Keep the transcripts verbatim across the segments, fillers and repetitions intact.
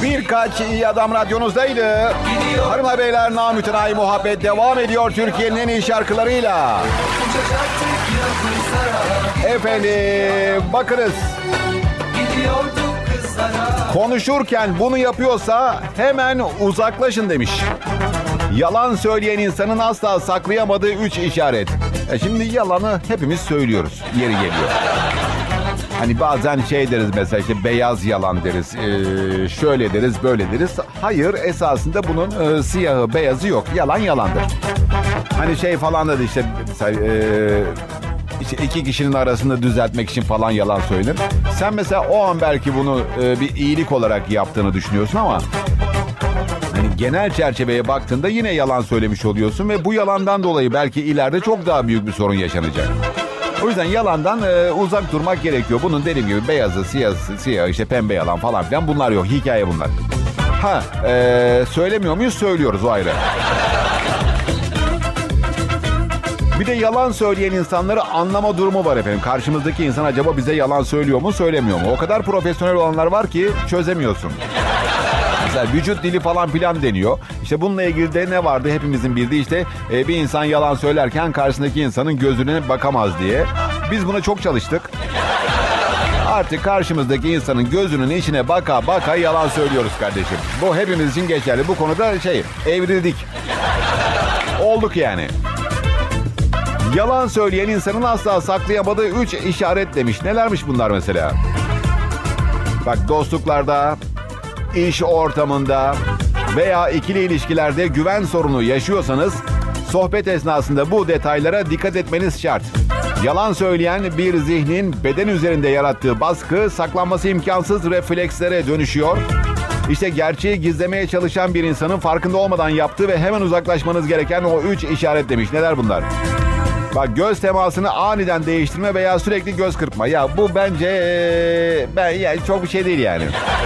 Birkaç iyi adam radyonuzdaydı. Hanımlar beyler, namütenayi muhabbet devam ediyor Türkiye'nin en iyi şarkılarıyla. Efendim bakınız. Konuşurken bunu yapıyorsa hemen uzaklaşın demiş. Yalan söyleyen insanın asla saklayamadığı üç işaret. E şimdi yalanı hepimiz söylüyoruz. Yeri geliyor. Hani bazen şey deriz mesela, işte beyaz yalan deriz. Ee, şöyle deriz, böyle deriz. Hayır, esasında bunun e, siyahı beyazı yok. Yalan yalandır. Hani şey falan da işte mesela, e, işte iki kişinin arasında düzeltmek için falan yalan söylenir. Sen mesela o an belki bunu e, bir iyilik olarak yaptığını düşünüyorsun ama hani genel çerçeveye baktığında yine yalan söylemiş oluyorsun ve bu yalandan dolayı belki ileride çok daha büyük bir sorun yaşanacak. O yüzden yalandan e, uzak durmak gerekiyor. Bunun dediğim gibi beyazı, siyahı, siyah, işte pembe yalan falan filan bunlar yok. Hikaye bunlar. Ha, e, söylemiyor muyuz? Söylüyoruz, o ayrı. Bir de yalan söyleyen insanları anlama durumu var efendim. Karşımızdaki insan acaba bize yalan söylüyor mu, söylemiyor mu? O kadar profesyonel olanlar var ki çözemiyorsun. Mesela vücut dili falan filan deniyor. İşte bununla ilgili de ne vardı hepimizin bildiği, işte e, bir insan yalan söylerken karşısındaki insanın gözüne bakamaz diye. Biz buna çok çalıştık. Artık karşımızdaki insanın gözünün içine baka baka yalan söylüyoruz kardeşim. Bu hepimiz için geçerli. Bu konuda şey, evrildik. Olduk yani. Yalan söyleyen insanın asla saklayamadığı üç işaret demiş. Nelermiş bunlar mesela? Bak, dostluklarda, iş ortamında veya ikili ilişkilerde güven sorunu yaşıyorsanız sohbet esnasında bu detaylara dikkat etmeniz şart. Yalan söyleyen bir zihnin beden üzerinde yarattığı baskı saklanması imkansız reflekslere dönüşüyor. İşte gerçeği gizlemeye çalışan bir insanın farkında olmadan yaptığı ve hemen uzaklaşmanız gereken o üç işaret demiş. Neler bunlar? Bak, göz temasını aniden değiştirme veya sürekli göz kırpma. Ya bu bence ben yani çok bir şey değil yani.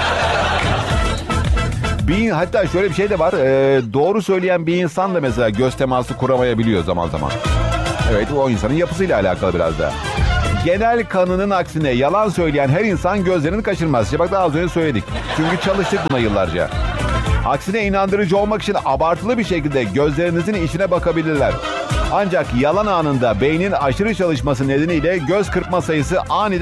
Bir, hatta şöyle bir şey de var. E, doğru söyleyen bir insan da mesela göz teması kuramayabiliyor zaman zaman. Evet, o insanın yapısıyla alakalı biraz da. Genel kanının aksine yalan söyleyen her insan gözlerini kaçırmaz. İşte bak, daha az önce söyledik. Çünkü çalıştık buna yıllarca. Aksine inandırıcı olmak için abartılı bir şekilde gözlerinizin içine bakabilirler. Ancak yalan anında beynin aşırı çalışması nedeniyle göz kırpma sayısı aniden